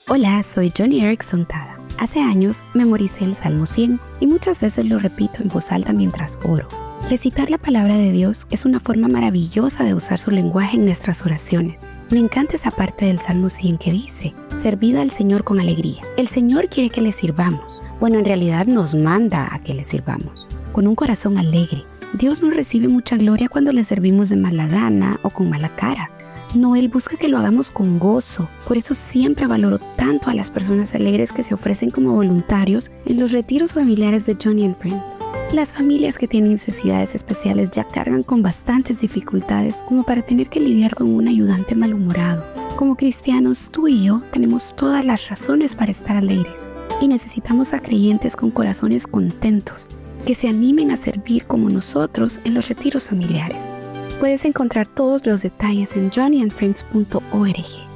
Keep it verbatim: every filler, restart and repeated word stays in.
Hola, soy Joni Eareckson Tada. Hace años memoricé el Salmo cien y muchas veces lo repito en voz alta mientras oro. Recitar la palabra de Dios es una forma maravillosa de usar su lenguaje en nuestras oraciones. Me encanta esa parte del Salmo cien que dice: servid al Señor con alegría. El Señor quiere que le sirvamos. Bueno, en realidad nos manda a que le sirvamos, con un corazón alegre. Dios no recibe mucha gloria cuando le servimos de mala gana o con mala cara. No, Él busca que lo hagamos con gozo. Por eso siempre valoro tanto a las personas alegres que se ofrecen como voluntarios en los retiros familiares de Joni and Friends. Las familias que tienen necesidades especiales ya cargan con bastantes dificultades como para tener que lidiar con un ayudante malhumorado. Como cristianos, tú y yo tenemos todas las razones para estar alegres y necesitamos a creyentes con corazones contentos que se animen a servir como nosotros en los retiros familiares. Puedes encontrar todos los detalles en joni and friends punto org.